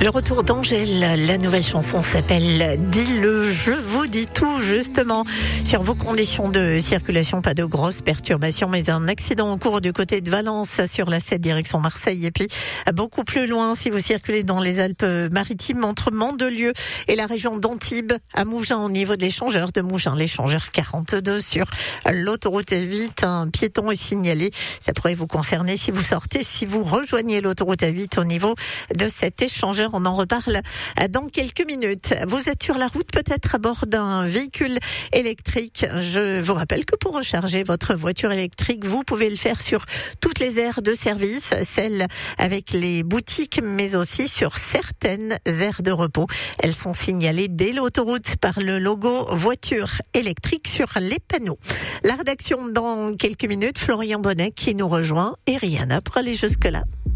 Le retour d'Angèle, la nouvelle chanson s'appelle Dis-le, je vous dis tout justement sur vos conditions de circulation, pas de grosses perturbations mais un accident en cours du côté de Valence sur la 7 direction Marseille et puis beaucoup plus loin si vous circulez dans les Alpes-Maritimes entre Mandelieu et la région d'Antibes à Mougins au niveau de l'échangeur de Mougins, l'échangeur 42 sur l'autoroute A8, un piéton est signalé, ça pourrait vous concerner si vous sortez, si vous rejoignez l'autoroute A8 au niveau de cet échangeur. On en reparle dans quelques minutes. Vous êtes sur la route, peut-être à bord d'un véhicule électrique. Je vous rappelle que pour recharger votre voiture électrique, vous pouvez le faire sur toutes les aires de service, celles avec les boutiques, mais aussi sur certaines aires de repos. Elles sont signalées dès l'autoroute par le logo voiture électrique sur les panneaux. La rédaction dans quelques minutes, Florian Bonnet qui nous rejoint et Rihanna pour aller jusque-là.